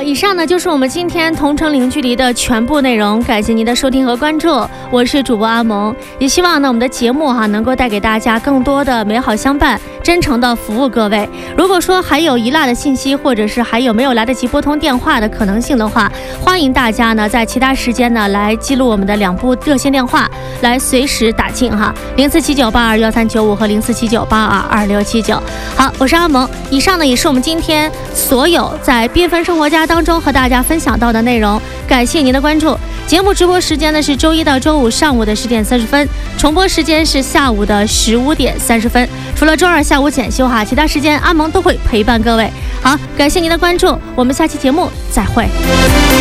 以上呢就是我们今天同城零距离的全部内容，感谢您的收听和关注，我是主播阿萌，也希望呢我们的节目能够带给大家更多的美好相伴，真诚的服务各位。如果说还有遗落的信息，或者是还有没有来得及拨通电话的可能性的话，欢迎大家呢在其他时间呢来记录我们的2部热线电话，来随时打进0479821395和0479822679。好，我是阿萌，以上呢也是我们今天所有在缤纷生活家当中和大家分享到的内容，感谢您的关注。节目直播时间呢是周一到周五上午的10点30分，重播时间是下午的15点30分。除了周二下午检修其他时间阿萌都会陪伴各位。好，感谢您的关注，我们下期节目再会。